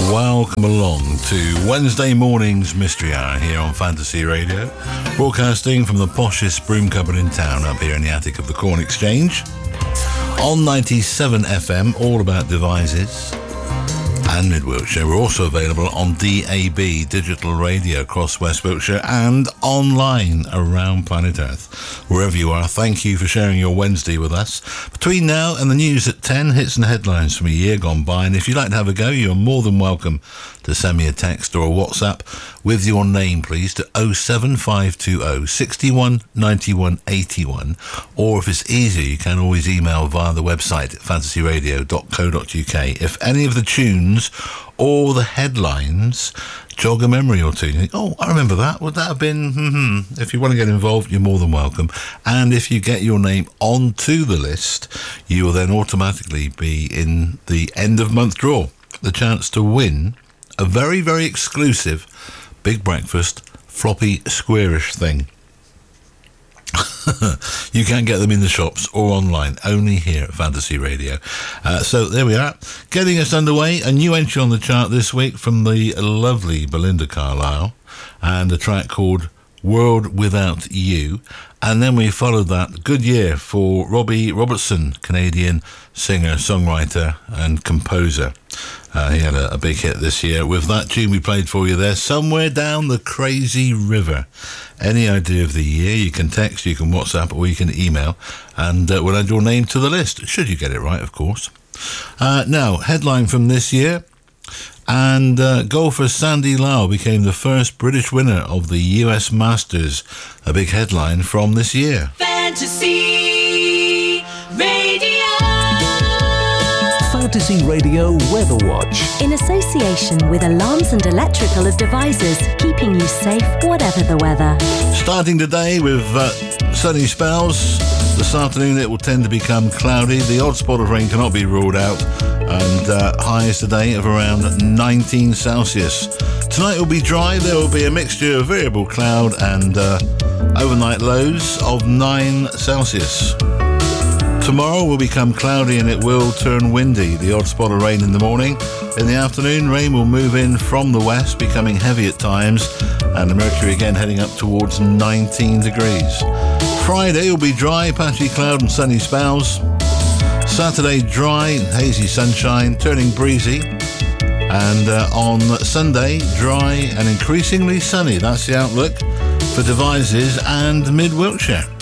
Welcome along to Wednesday morning's Mystery Hour here on Fantasy Radio, broadcasting from the poshest broom cupboard in town up here in the attic of the Corn Exchange, on 97 FM, all about devices and Mid Wiltshire. We're also available on DAB, digital radio across West Wiltshire, and online around planet Earth. Wherever you are, thank you for sharing your Wednesday with us. Between now and the news at 10, hits and headlines from a year gone by, and if you'd like to have a go, you're more than welcome to send me a text or a WhatsApp with your name, please, to 07520 61 91 81, or if it's easier, you can always email via the website fantasyradio.co.uk. If any of the tunes or the headlines jog a memory or two, you think, oh, I remember that, would that have been, If you want to get involved, you're more than welcome. And if you get your name onto the list, you will then automatically be in the end of month draw, the chance to win a very, very exclusive Big Breakfast floppy squarish thing. You can get them in the shops or online, only here at Fantasy Radio. So there we are, getting us underway. A new entry on the chart this week from the lovely Belinda Carlisle, and a track called World Without You. And then we followed that, good year for Robbie Robertson, Canadian singer, songwriter and composer. He had a big hit this year with that tune we played for you there, Somewhere Down the Crazy River. Any idea of the year, you can text, you can WhatsApp, or you can email, and we'll add your name to the list, should you get it right, of course. Now, headline from this year, and golfer Sandy Lau became the first British winner of the US Masters. A big headline from this year. Fantasy Radio. Fantasy Radio Weather Watch. In association with Alarms and Electrical Devices, keeping you safe whatever the weather. Starting today with sunny spells. This afternoon it will tend to become cloudy. The odd spot of rain cannot be ruled out. And highs today of around 19 Celsius. Tonight will be dry. There will be a mixture of variable cloud and overnight lows of 9 Celsius. Tomorrow will become cloudy and it will turn windy. The odd spot of rain in the morning. In the afternoon, rain will move in from the west, becoming heavy at times, and the mercury again heading up towards 19 degrees. Friday will be dry, patchy cloud and sunny spells. Saturday, dry, hazy sunshine, turning breezy. And on Sunday, dry and increasingly sunny. That's the outlook for Devizes and Mid Wiltshire.